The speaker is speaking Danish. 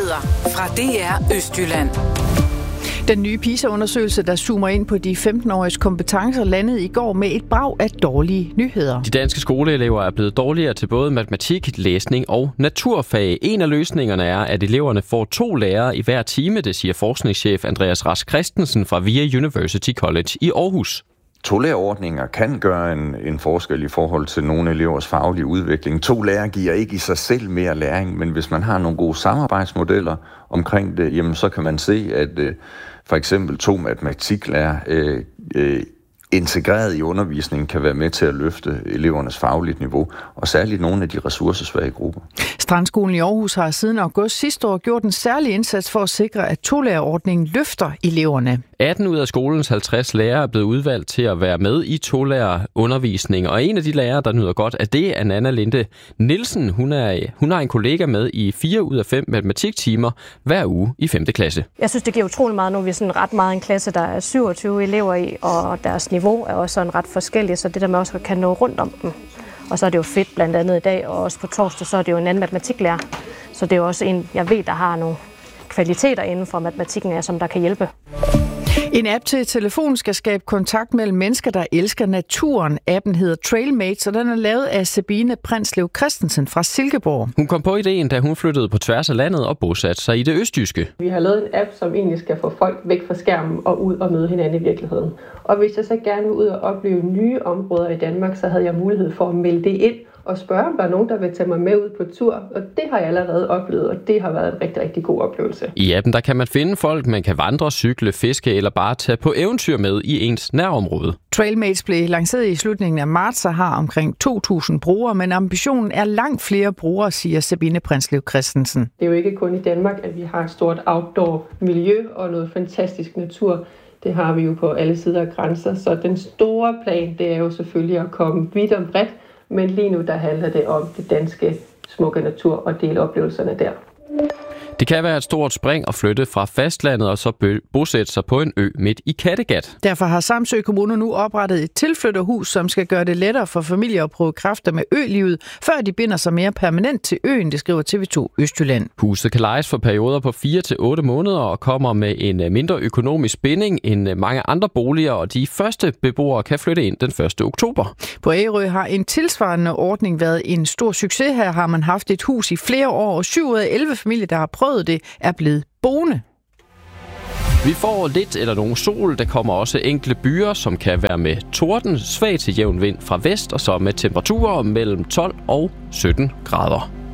Nyheder fra DR Østjylland. Den nye PISA-undersøgelse, der zoomer ind på de 15-åriges kompetencer, landede i går med et brag af dårlige nyheder. De danske skoleelever er blevet dårligere til både matematik, læsning og naturfag. En af løsningerne er, at eleverne får 2 lærere i hver time, det siger forskningschef Andreas Rask Christensen fra VIA University College i Aarhus. 2-lærerordninger kan gøre en forskel i forhold til nogle elevers faglige udvikling. 2 lærere giver ikke i sig selv mere læring, men hvis man har nogle gode samarbejdsmodeller omkring det, jamen så kan man se, at for eksempel 2 matematiklærer integreret i undervisningen kan være med til at løfte elevernes faglige niveau, og særligt nogle af de ressourcesvage grupper. Strandskolen i Aarhus har siden august sidste år gjort en særlig indsats for at sikre, at 2-lærerordningen løfter eleverne. 18 ud af skolens 50 lærere er blevet udvalgt til at være med i 2-lærerundervisning, og en af de lærere, der nyder godt af det, er Nanna Linde Nielsen. Hun har en kollega med i 4 ud af 5 matematiktimer hver uge i 5. klasse. Jeg synes, det giver utrolig meget, når vi er sådan ret meget en klasse, der er 27 elever i, og deres niveau er også sådan ret forskelligt, så det der med også kan nå rundt om dem. Og så er det jo fedt blandt andet i dag, og også på torsdag, så er det jo en anden matematiklærer. Så det er jo også en, jeg ved, der har nogle kvaliteter inden for matematikken, som der kan hjælpe. En app til telefonen skal skabe kontakt mellem mennesker, der elsker naturen. Appen hedder Trailmates, og den er lavet af Sabine Prinsløv Christensen fra Silkeborg. Hun kom på ideen, da hun flyttede på tværs af landet og bosatte sig i det østjyske. Vi har lavet en app, som egentlig skal få folk væk fra skærmen og ud og møde hinanden i virkeligheden. Og hvis jeg så gerne vil ud og opleve nye områder i Danmark, så havde jeg mulighed for at melde det ind og spørge, om der er nogen, der vil tage mig med ud på tur. Og det har jeg allerede oplevet, og det har været en rigtig, rigtig god oplevelse. I appen der kan man finde folk, man kan vandre, cykle, fiske eller bare tage på eventyr med i ens nærområde. Trailmates blev lanceret i slutningen af marts og har omkring 2.000 brugere, men ambitionen er langt flere brugere, siger Sabine Prinsløv Christensen. Det er jo ikke kun i Danmark, at vi har et stort outdoor-miljø og noget fantastisk natur. Det har vi jo på alle sider af grænser, så den store plan, det er jo selvfølgelig at komme vidt og bredt, men lige nu der handler det om det danske smukke natur og dele oplevelserne der. Det kan være et stort spring at flytte fra fastlandet og så bosætte sig på en ø midt i Kattegat. Derfor har Samsø Kommune nu oprettet et tilflytterhus, som skal gøre det lettere for familier at prøve kræfter med ølivet, før de binder sig mere permanent til øen, det skriver TV2 Østjylland. Huset kan lejes for perioder på 4 til 8 måneder og kommer med en mindre økonomisk binding end mange andre boliger, og de første beboere kan flytte ind den 1. oktober. På Ærø har en tilsvarende ordning været en stor succes. Her har man haft et hus i flere år, og 7 ud af 11 familier, der har prøvet det, er blevet boende. Vi får lidt eller nogen sol. Der kommer også enkelte byer, som kan være med torden, svag til jævn vind fra vest, og så med temperaturer mellem 12 og 17 grader.